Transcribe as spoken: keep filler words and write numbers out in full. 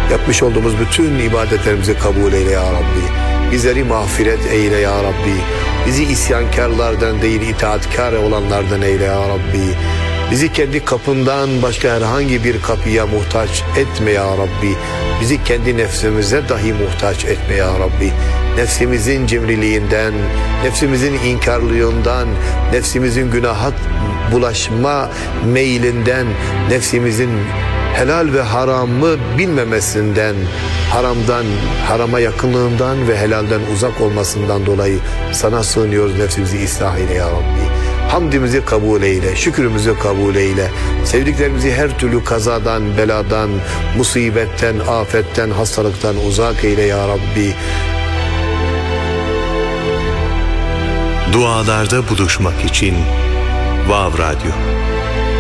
Yapmış olduğumuz bütün ibadetlerimizi kabul eyle ya Rabbi. Bizleri mağfiret eyle ya Rabbi. Bizi isyankarlardan değil itaatkar olanlardan eyle ya Rabbi. Bizi kendi kapından başka herhangi bir kapıya muhtaç etme ya Rabbi. Bizi kendi nefsimize dahi muhtaç etme ya Rabbi. Nefsimizin cimriliğinden, nefsimizin inkarlığından, nefsimizin günaha bulaşma meylinden, nefsimizin helal ve haramı bilmemesinden, haramdan, harama yakınlığından ve helalden uzak olmasından dolayı sana sığınıyoruz, nefsimizi ıslah eyle ya Rabbi. Hamdimizi kabul eyle, şükrümüzü kabul eyle. Sevdiklerimizi her türlü kazadan, beladan, musibetten, afetten, hastalıktan uzak eyle ya Rabbi. Dualarda buluşmak için Vav Radyo.